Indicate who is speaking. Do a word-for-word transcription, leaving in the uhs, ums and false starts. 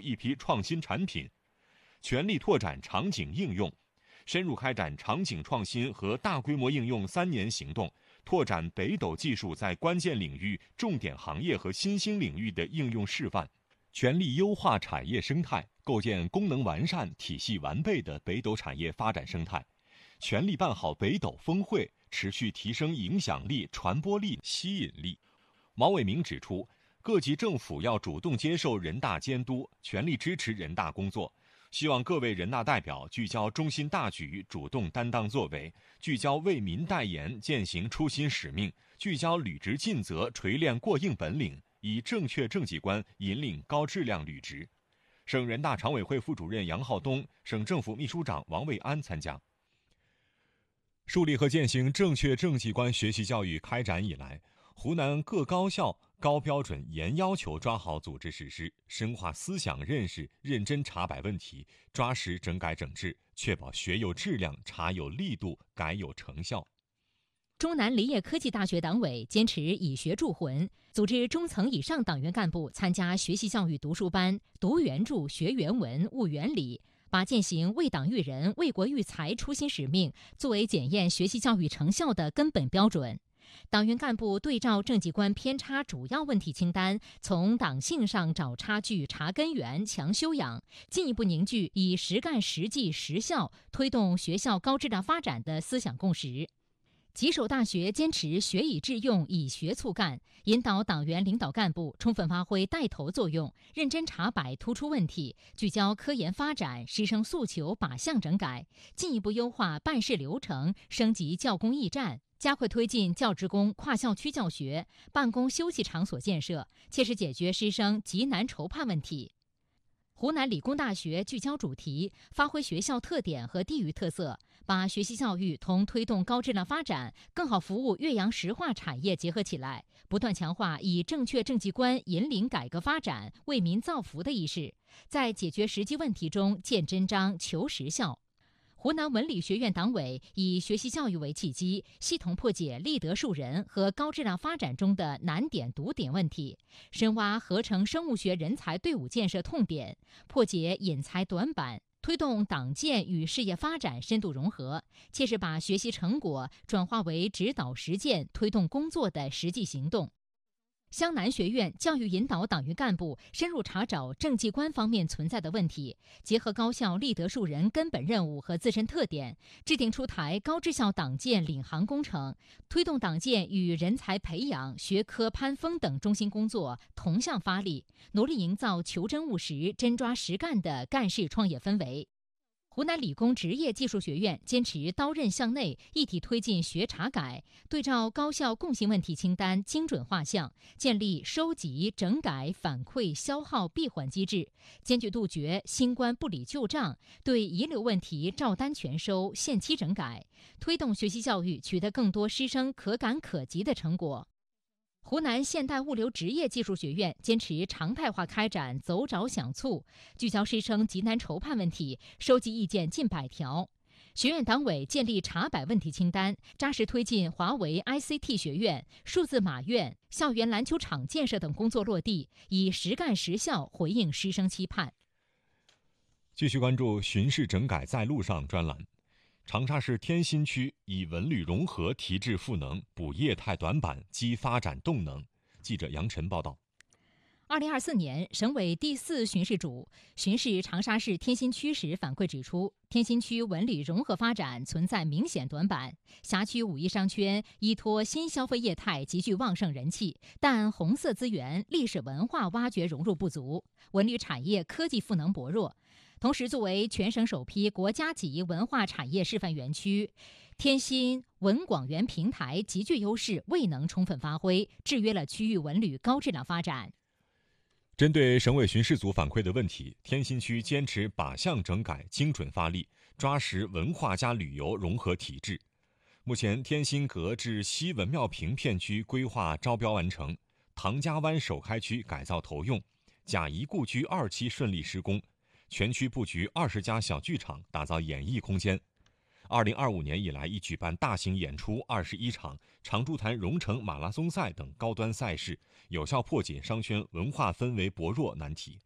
Speaker 1: 一批创新产品，全力拓展场景应用，深入开展场景创新和大规模应用三年行动，拓展北斗技术在关键领域、重点行业和新兴领域的应用示范，全力优化产业生态，构建功能完善、体系完备的北斗产业发展生态，全力办好北斗峰会，持续提升影响力、传播力、吸引力。毛伟明指出，各级政府要主动接受人大监督，全力支持人大工作。希望各位人大代表聚焦中心大局，主动担当作为，聚焦为民代言，践行初心使命，聚焦履职尽责，锤炼过硬本领，以正确政绩观引领高质量履职。省人大常委会副主任杨浩东、省政府秘书长王卫安参加。树立和践行正确政绩观学习教育开展以来，湖南各高校高标准严要求抓好组织实施，深化思想认识，认真查摆问题，抓实整改整治，确保学有质量，查有力度，改有成效。
Speaker 2: 中南林业科技大学党委坚持以学铸魂，组织中层以上党员干部参加学习教育读书班，读原著、学原文、悟原理，把践行为党育人、为国育才初心使命作为检验学习教育成效的根本标准。党员干部对照政绩观偏差主要问题清单，从党性上找差距、查根源、强修养，进一步凝聚以实干实际实效推动学校高质量发展的思想共识。吉首大学坚持学以致用、以学促干，引导党员领导干部充分发挥带头作用，认真查摆突出问题，聚焦科研发展、师生诉求靶向整改，进一步优化办事流程，升级教工驿站，加快推进教职工跨校区教学、办公休息场所建设，切实解决师生急难筹盼问题。湖南理工大学聚焦主题，发挥学校特点和地域特色，把学习教育同推动高质量发展、更好服务岳阳石化产业结合起来，不断强化以正确政绩观引领改革发展、为民造福的意识，在解决实际问题中见真章、求实效。湖南文理学院党委以学习教育为契机，系统破解立德树人和高质量发展中的难点堵点问题，深挖合成生物学人才队伍建设痛点，破解引才短板，推动党建与事业发展深度融合，切实把学习成果转化为指导实践、推动工作的实际行动。湘南学院教育引导党员干部深入查找政绩观方面存在的问题，结合高校立德树人根本任务和自身特点，制定出台高质效党建领航工程，推动党建与人才培养、学科攀峰等中心工作同向发力，努力营造求真务实、真抓实干的干事创业氛围。湖南理工职业技术学院坚持刀刃向内，一体推进学查改，对照高校共性问题清单精准画像，建立收集、整改、反馈、消耗闭环机制，坚决杜绝新官不理旧账，对遗留问题照单全收、限期整改，推动学习教育取得更多师生可感可及的成果。湖南现代物流职业技术学院坚持常态化开展走找想促，聚焦师生急难筹盼问题，收集意见近百条。学院党委建立查摆问题清单，扎实推进华为 I C T 学院、数字马院、校园篮球场建设等工作落地，以实干实效回应师生期盼。
Speaker 1: 继续关注巡视整改在路上专栏。长沙市天心区以文旅融合提质赋能，补业态短板，激发展动能。记者杨晨报道。
Speaker 2: 二零二四年，省委第四巡视组巡视长沙市天心区时反馈指出，天心区文旅融合发展存在明显短板。辖区五一商圈依托新消费业态极具旺盛人气，但红色资源、历史文化挖掘融入不足，文旅产业科技赋能薄弱。同时，作为全省首批国家级文化产业示范园区，天心文广园平台极具优势未能充分发挥，制约了区域文旅高质量发展。
Speaker 1: 针对省委巡视组反馈的问题，天心区坚持靶向整改，精准发力，抓实文化加旅游融合体制。目前，天心阁至西文庙坪片区规划招标完成，唐家湾首开区改造投用，贾谊故居二期顺利施工。全区布局二十家小剧场，打造演艺空间。二零二五年以来，已举办大型演出二十一场，常驻坛蓉城马拉松赛等高端赛事，有效破解商圈文化氛围薄弱难题。